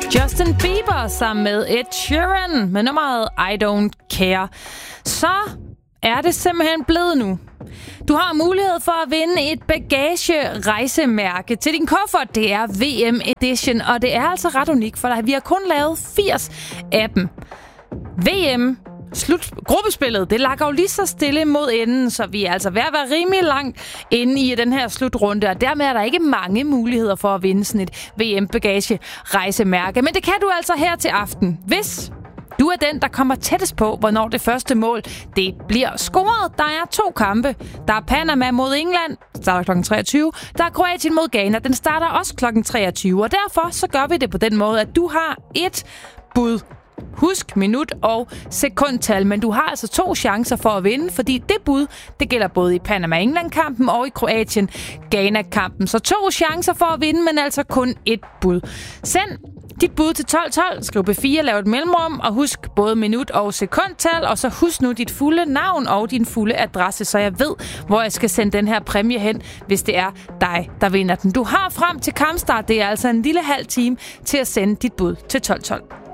Justin Bieber sammen med Ed Sheeran med nummeret I Don't Care. Så er det simpelthen blevet nu. Du har mulighed for at vinde et bagagerejsemærke til din kuffert. Det er VM Edition, og det er altså ret unikt, for vi har kun lavet 80 af dem. VM gruppespillet, det lakker jo lige så stille mod enden, så vi er altså ved at være rimelig langt inde i den her slutrunde, og dermed er der ikke mange muligheder for at vinde sådan et VM-bagage-rejsemærke. Men det kan du altså her til aften, hvis du er den, der kommer tættest på, hvornår det første mål det bliver scoret. Der er 2 kampe. Der er Panama mod England, starter kl. 23. Der er Kroatien mod Ghana, den starter også kl. 23. Og derfor så gør vi det på den måde, at du har et bud. Husk minut og sekundtal, men du har altså 2 chancer for at vinde, fordi det bud, det gælder både i Panama-England-kampen og i Kroatien-Ghana-kampen. Så 2 chancer for at vinde, men altså kun et bud. Send dit bud til 1212, skriv B4, lav et mellemrum, og husk både minut og sekundtal, og så husk nu dit fulde navn og din fulde adresse, så jeg ved, hvor jeg skal sende den her præmie hen, hvis det er dig, der vinder den. Du har frem til kampstart, det er altså en lille halv time til at sende dit bud til 1212.